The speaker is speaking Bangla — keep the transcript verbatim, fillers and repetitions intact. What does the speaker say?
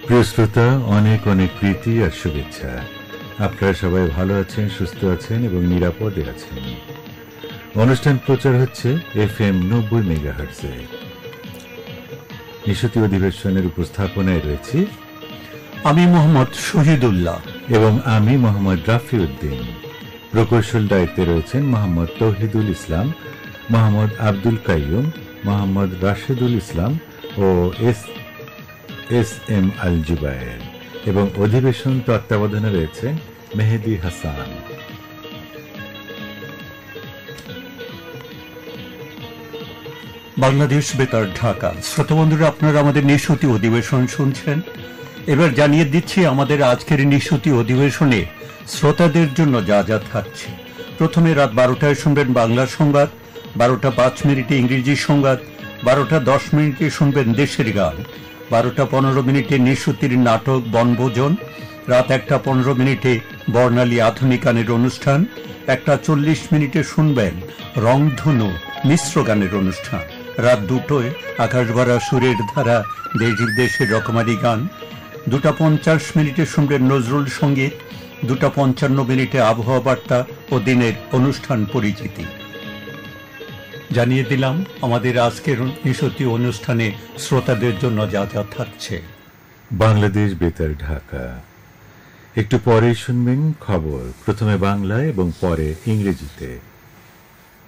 প্রিয় শ্রোতা, অনেক অনেক প্রীতি আর শুভেচ্ছা। আপনারা সবাই ভালো আছেন, সুস্থ আছেন এবং নিরাপদে আছেন। অনুষ্ঠান প্রচার হচ্ছে এফ এম নব্বই মেগাহার্টজে। নিশতি অধিবেশনের উপস্থাপনায় রয়েছি আমি মোহাম্মদ শহীদুল্লাহ এবং আমি মোহাম্মদ রাফি উদ্দিন। প্রকৌশল দায়িত্বে রয়েছেন মোহাম্মদ তৌহিদুল ইসলাম, মোহাম্মদ আব্দুল কাইয়ুম, মোহাম্মদ রাশেদুল ইসলাম ও এস এস এম আল জুবায়ের, এবং অধিবেশন তত্ত্বাবধানে রয়েছেন মেহেদি হাসান। বাংলাদেশ বেতার ঢাকা। শ্রোতা বন্ধুরা, আপনারা আমাদের নিশতি অধিবেশন শুনছেন। এবার জানিয়ে দিচ্ছি আমাদের আজকের নিশতি অধিবেশনে শ্রোতাদের জন্য যা যা থাকছে। প্রথমে রাত বারোটায় শুনবেন বাংলা সংবাদ, বারোটা পাঁচ মিনিটে ইংরেজি সংবাদ, বারোটা দশ মিনিটে শুনবেন দেশের গান, বারোটা পনেরো মিনিটে নিশতির নাটক বনভোজন, রাত একটা পনেরো মিনিটে বর্ণালী আধুনিক গানের অনুষ্ঠান, একটা চল্লিশ মিনিটে শুনবেন রংধনু মিশ্র গানের অনুষ্ঠান, রাত দুটোয় আকাশভরা সুরের ধারা দেশ দেশের রকমারি গান, দুটা পঞ্চাশ মিনিটে শুনবেন নজরুল সঙ্গীত, দুটা পঞ্চান্ন মিনিটে আবহাওয়া বার্তা ও দিনের অনুষ্ঠান পরিচিতি। জানিয়ে দিলাম আমাদের আজকের নিশতি অনুষ্ঠানে শ্রোতাদের জন্য যা যা থাকছে। বাংলাদেশ বেতার ঢাকা। একটু পরে শুনবেন খবর, প্রথমে বাংলায় এবং পরে ইংরেজিতে।